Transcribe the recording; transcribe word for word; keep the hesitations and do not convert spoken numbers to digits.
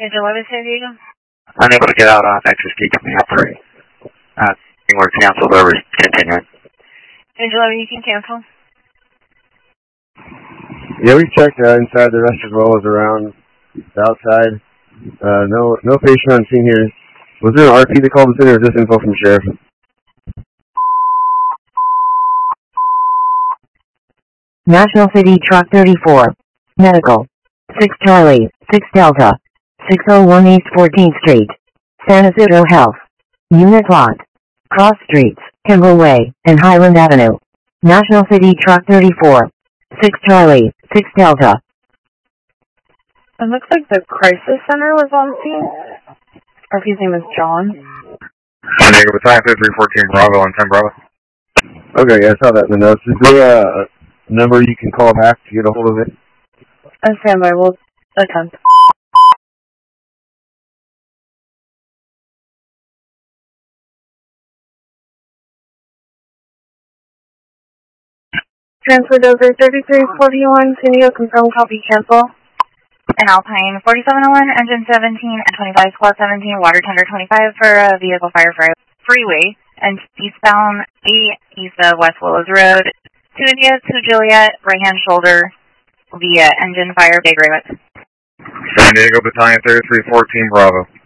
Is eleven San Diego? Unable to get out on Nexus D Command three. Uh, we're canceled over continuing. Is eleven, you can cancel. Yeah, we checked uh, inside the rest as well as around the outside. Uh, no, no patient on scene here. Was there an R P that called us in, or is this info from Sheriff? National City Truck thirty-four. Medical. six Charlie, six Delta. six oh one East fourteenth Street. San Isidro Health. Unit locked. Cross Streets, Kimball Way, and Highland Avenue. National City Truck thirty-four. six Charlie, six Delta. It looks like the crisis center was on scene. R P's name is John. San Diego Battalion thirty-three fourteen Bravo on ten Bravo. Okay, yeah, I saw that in the notes. Is there a number you can call back to get a hold of it? Uh, stand by, we'll attempt. Transferred over thirty-three forty-one, San Diego, confirm, copy, cancel. And Alpine forty-seven oh one, engine seventeen, and twenty-five, squad seventeen, water tender twenty-five for a vehicle fire for freeway, and eastbound eight east of West Willows Road, to India, to Juliet, right-hand shoulder, via engine fire, Big Rabbit. San Diego Battalion thirty-three fourteen Bravo.